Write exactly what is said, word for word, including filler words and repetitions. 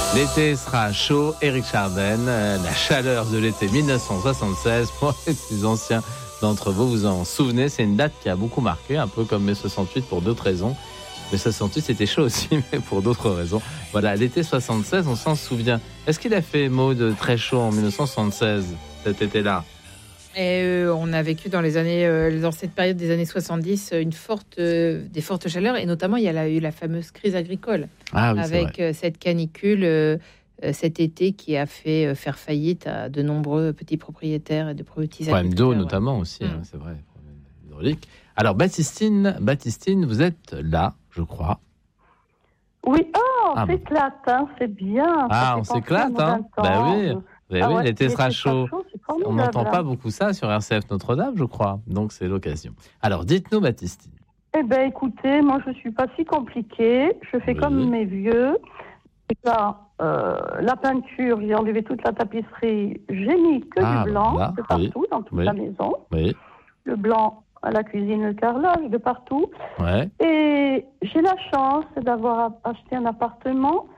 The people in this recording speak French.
L'été sera chaud, Éric Chardin, euh, la chaleur de l'été dix-neuf cent soixante-seize, pour les plus anciens d'entre vous, vous en souvenez, c'est une date qui a beaucoup marqué, un peu comme mai soixante-huit pour d'autres raisons. mai soixante-huit c'était chaud aussi, mais pour d'autres raisons. Voilà, l'été soixante-seize, on s'en souvient. Est-ce qu'il a fait, Maud, très chaud en dix-neuf cent soixante-seize, cet été-là? Et euh, on a vécu dans les années, euh, dans cette période des années soixante-dix, une forte, euh, des fortes chaleurs, et notamment il y a eu la fameuse crise agricole, ah, oui, avec euh, cette canicule euh, euh, cet été qui a fait euh, faire faillite à de nombreux petits propriétaires et de petits agriculteurs. Problème d'eau notamment aussi, mmh. hein, c'est vrai, problème hydraulique. Alors Baptistine, Baptistine, vous êtes là, je crois. Oui, oh, ah, on s'éclate, hein, c'est bien. Ah, on s'éclate, hein. Ben oui. Ben ah oui, ouais, l'été sera chaud. chaud On n'entend pas beaucoup ça sur R C F Notre-Dame, je crois. Donc, c'est l'occasion. Alors, dites-nous, Baptistine. Eh bien, écoutez, moi, je ne suis pas si compliquée. Je fais oui. comme mes vieux. Là, euh, la peinture, j'ai enlevé toute la tapisserie. J'ai mis que ah, du blanc là, de partout, oui. dans toute oui. la maison. Oui. Le blanc à la cuisine, le carrelage de partout. Ouais. Et j'ai la chance d'avoir acheté un appartement